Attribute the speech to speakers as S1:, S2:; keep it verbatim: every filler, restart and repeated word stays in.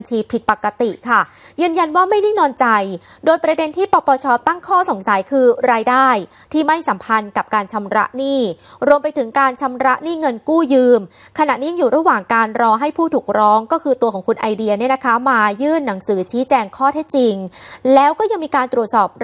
S1: ชีผิดปกติค่ะยืนยันว่าไม่นิ่งนอนใจโดยประเด็นที่ปปช.ตั้งข้อสงสัยคือรายได้ที่ไม่สัมพันธ์กับการชำระหนี้รวมไปถึงการชำระหนี้เงินกู้ยืมขณะนี้ยังอยู่ระหว่างการรอให้ผู้ถูกร้องก็คือตัวของคุณไอเดียเนี่ยนะคะมายื่นหนังสือชี้แจงข้อเท็จจริงแล้วก็ยังมีการตรวจสอบ